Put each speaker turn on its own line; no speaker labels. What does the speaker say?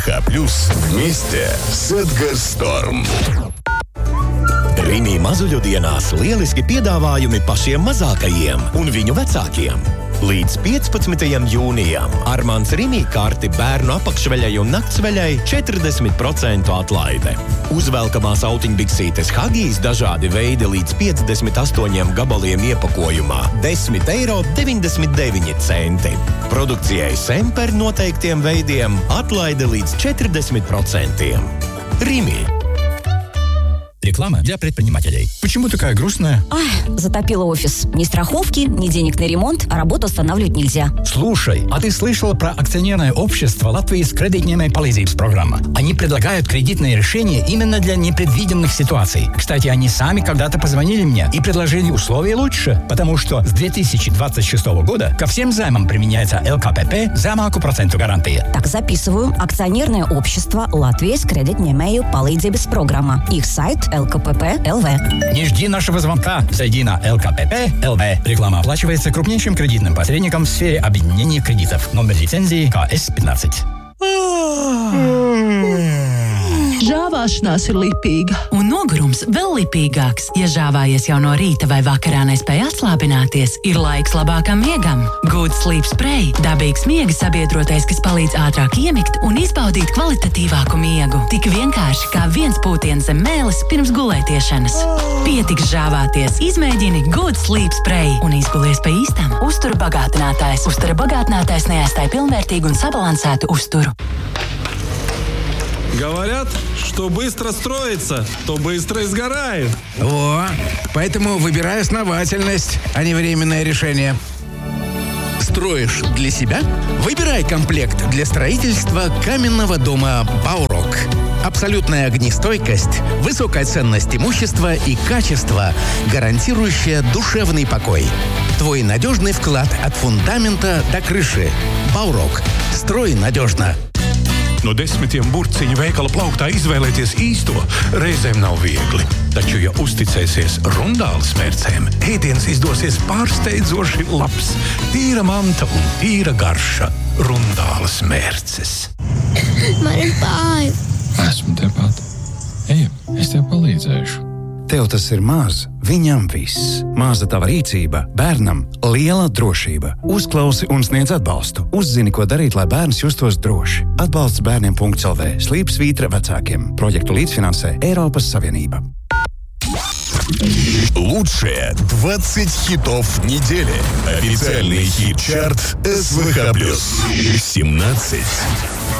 Х+, вместе с Edgar Storm. Rimi mazuļu dienās lieliski piedāvājumi pašiem mazākajiem un viņu vecākiem. Līdz 15. jūnijam ar mans Rimi karti bērnu apakšveļai un naktsveļai 40% atlaide. Uzvelkamās autiņbiksītes Huggies dažādi veidi līdz 58 gabaliem iepakojumā 10,99 €. Produkcijai Semper noteiktiem veidiem atlaide līdz 40%. Rimi.
Реклама для предпринимателей. Почему такая грустная?
Затопило офис. Ни страховки, ни денег на ремонт, а работу останавливать нельзя.
Слушай, а ты слышала про акционерное общество Латвijas кредитņēmēju palīdzības программа? Они предлагают кредитные решения именно для непредвиденных ситуаций. Кстати, они сами когда-то позвонили мне и предложили условия лучше, потому что с 2026 года ко всем займам применяется ЛКПП zemāku проценту гарантии.
Так, записываю. Акционерное общество Латвijas кредитņēmēju palīdzības программа. Их сайт ЛКПП.ЛВ.
Не жди нашего звонка. Зайди на ЛКПП.ЛВ. Реклама оплачивается крупнейшим кредитным посредником в сфере объединения кредитов. Номер лицензии КС-15.
Žāvāšanās ir lipīga.
Un nogurums vēl lipīgāks. Ja žāvājies jau no rīta vai vakarā nespēj atslābināties, ir laiks labākam miegam. Good Sleep Spray – dabīgs miega sabiedrotais, kas palīdz ātrāk iemigt un izbaudīt kvalitatīvāku miegu. Tik vienkārši kā viens pūtiens zem mēles pirms gulētiešanas. Pietiks žāvāties. Izmēģini Good Sleep Spray un izgulies pa īstam. Uzturu bagātinātājs. Uztura bagātinātājs neaizstāj pilnvērtīgu un sabalansētu uzturu.
Говорят, что быстро строится, то быстро и сгорает.
Поэтому выбирай основательность, а не временное решение. Строишь для себя? Выбирай комплект для строительства каменного дома «Баурок». Абсолютная огнестойкость, высокая ценность имущества и качество, гарантирующее душевный покой. Твой надежный вклад от фундамента до крыши. «Баурок». Строй надежно.
No 10 burciņu veikala plauktā izvēlēties īsto reizēm nav viegli. Taču, ja uzticēsies Rundāles mērcēm, ēdiens izdosies pārsteidzoši labs. Tīra manta un tīra garša. Rundāles mērces.
Man ir bail.
Esmu tepat. Ejam, es tev palīdzēšu.
Tev tas ir maz, viņam viss. Maza tava rīcība, bērnam liela drošība. Uzklausi un sniedz atbalstu. Uzzini, ko darīt, lai bērns justos droši. Atbalsts bērniem.lv. Slīpsvītra vecākiem. Projektu līdzfinansē Eiropas Savienība.
Лучшие 20 хитов недели. Официальный хит-чарт СВХ+. 17.